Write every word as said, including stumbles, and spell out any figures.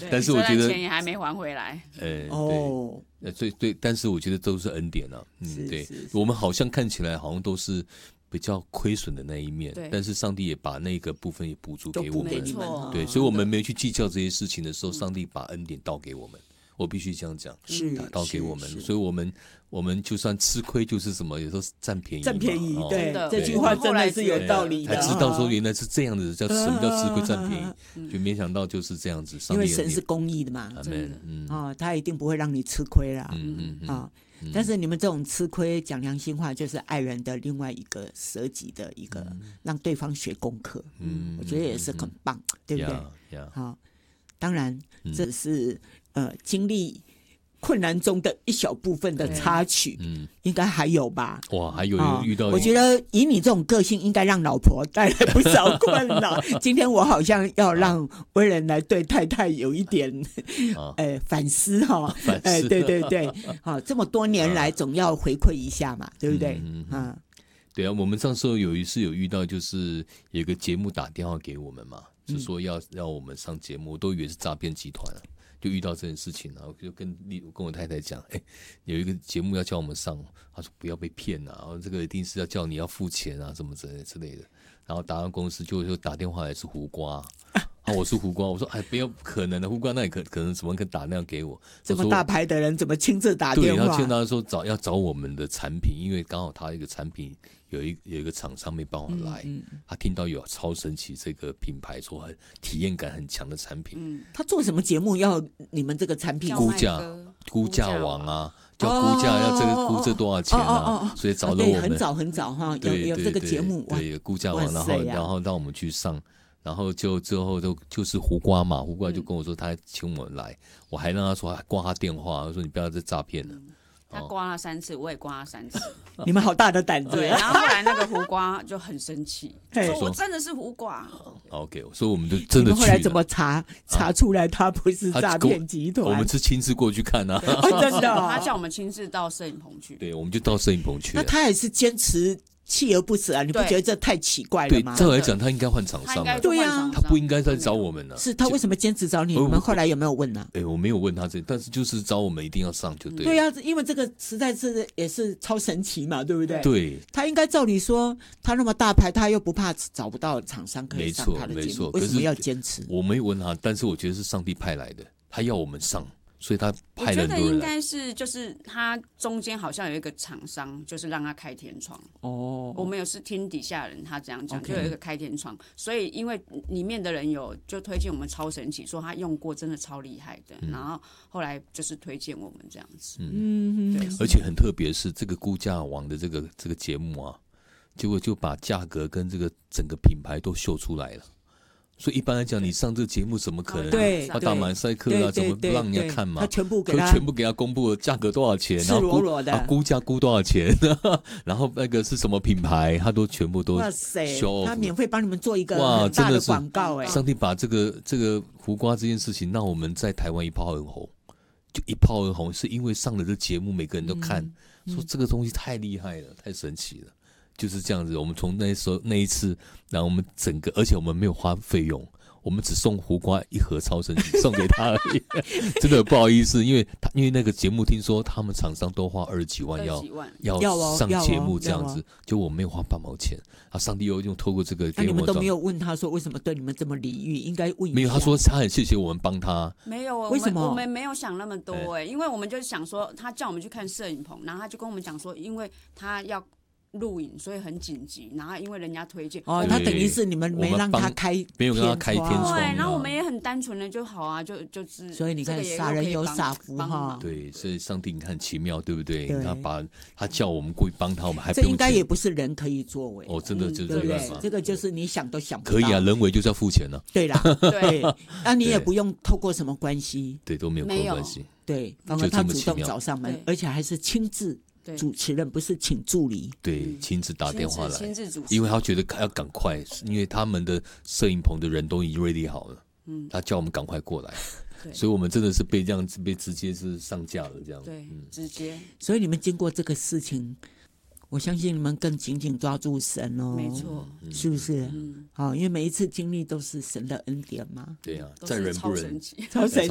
但是我觉得钱也还没还回来。 呃， 哦， 对，对对，但是我觉得都是恩典啊。嗯，对，我们好像看起来好像都是比较亏损的那一面，但是上帝也把那个部分也补足给我们。对，所以我们没去计较这些事情的时候，上帝把恩典倒给我们。我必须这样讲， 是倒给我们，所以我们我们就算吃亏，就是什么，有时候占便宜， 占便宜， 哦、 对，这句话真的是有道理的， 才知道说原来是这样子，叫什么叫吃亏占便宜，嗯、就没想到就是这样子。 因为神是公义的嘛， 嗯哦，他一定不会让你吃亏啦， 嗯嗯嗯啊。嗯、但是你们这种吃亏，讲良心话，就是爱人的另外一个舍己的一个，嗯、让对方学功课。嗯，我觉得也是很棒，嗯、对不对？好、yeah, yeah 哦，当然这是、嗯、呃经历困难中的一小部分的插曲，嗯，应该还有吧？ 哇，还有遇到、哦， 我觉得以你这种个性，应该让老婆带来不少困扰。今天我好像要让威廉来对太太有一点，啊、呃，反思哈，哎、呃，对对对，好，这么多年来总要回馈一下嘛，对不对？嗯，嗯对啊，我们上次有一次有遇到，就是有一个节目打电话给我们嘛，就说要要我们上节目，我都以为是诈骗集团啊。就遇到这件事情，然后就跟跟我太太讲，哎，有一个节目要叫我们上，他说不要被骗啊，然后这个一定是要叫你要付钱啊，什么之类之类的。然后打到公司就就打电话来是胡瓜，啊，我是胡瓜，我说哎，不要可能的，胡瓜那也可可能怎么可能打那样给我？ 这么大牌的人怎么亲自打电话？ 对，他见到说找要找我们的产品，因为刚好他一个产品。有一有一个厂商没办法来，嗯嗯、他听到有超神奇这个品牌说很体验感很强的产品， 嗯、他做什么节目要你们这个产品？ 估价估价网啊，叫估价、哦、要这个估这多少钱啊？哦哦哦、所以找了我们、 啊、很早很早哈，有有这个节目， 对，有估价网，然后然后让我们去上，然后就之后就就是胡瓜嘛，胡瓜就跟我说他请我们来，嗯、我还让他说挂他电话，我说你不要再诈骗了。嗯他刮了三次，我也刮了三次。 你们好大的胆子！ 对，然后后来那个胡瓜就很生气，说我真的是胡瓜。 OK， 所以我们就真的去了。 你们后来怎么查查出来他不是诈骗集团？ 我们是亲自过去看啊， 哦、真的、哦， 他叫我们亲自到摄影棚去。 对，我们就到摄影棚去。 那他也是坚持。锲而不舍啊！你不觉得这太奇怪了吗？ 对，照来讲，他应该换厂商了。 对呀， 他不应该再找我们了。 是他为什么坚持找你？你们后来有没有问呢？ 哎，我没有问他这，但是就是找我们一定要上就对了。 对呀，因为这个实在是也是超神奇嘛，对不对？ 对， 他应该照理说，他那么大牌，他又不怕找不到厂商可以上他的节目，为什么要坚持？ 我没问他，但是我觉得是上帝派来的，他要我们上。所以他派了很多人来。 我觉得应该是就是他中间好像有一个厂商，就是让他开天窗。哦，我们有是听底下人他这样讲， okay. 就有一个开天窗。所以因为里面的人有就推荐我们超神奇，说他用过真的超厉害的，嗯、然后后来就是推荐我们这样子。 嗯，对。而且很特别是这个估价网的这个这个节目啊，结果就把价格跟这个整个品牌都秀出来了。所以一般来讲，你上这个节目怎么可能？ 对， 他打马赛克啊，怎么不让人家看嘛？ 他全部给他， 全部给他公布了价格多少钱，然后估啊估价估多少钱，然后那个是什么品牌，他都全部都哇塞， show off， 他免费帮你们做一个很大的广告哎！ 上帝把这个这个胡瓜这件事情，让我们在台湾一炮而红，就一炮而红，是因为上了这节目，每个人都看，嗯、说这个东西太厉害了，太神奇了，就是这样子。我们从那时候那一次，然后我们整个，而且我们没有花费用。我们只送胡瓜一盒超神奇送给他而已，真的不好意思，因为他因为那个节目听说他们厂商都花二十几万要要上节目这样子，就我没有花半毛钱啊！上帝又用透过这个给我们， 那你们都没有问他说为什么对你们这么礼遇？应该问一下。 没有，他说他很谢谢我们帮他。 没有， 为什么我们没有想那么多哎、欸？因为我们就想说，他叫我们去看摄影棚，然后他就跟我们讲说，因为他要。录影，所以很紧急，然后因为人家推荐， 哦，他等于是你们没让他开， 没有让他开天窗， 对，然后我们也很单纯的就好啊，就就是， 所以你看，傻人有傻福哈， 对，所以上帝你看奇妙，对不对？他把他叫我们过去帮他，我们还这应该也不是人可以作为， 哦，真的就是对不对？这个就是你想都想不到， 可以啊，人为就是要付钱呢， 对啦，对，那你也不用透过什么关系， 对，都没有透过关系， 对，反而他主动找上门，而且还是亲自。主持人不是请助理， 对，亲自打电话来， 亲自主持， 因为他觉得要赶快，因为他们的摄影棚的人都已经 ready 好了，嗯，他叫我们赶快过来，所以我们真的是被这样子被直接是上架了这样， 对，嗯、直接。 所以你们经过这个事情，我相信你们更紧紧抓住神哦， 没错， 是不是？嗯，好，因为每一次经历都是神的恩典嘛， 对啊，在人不人， 超神奇。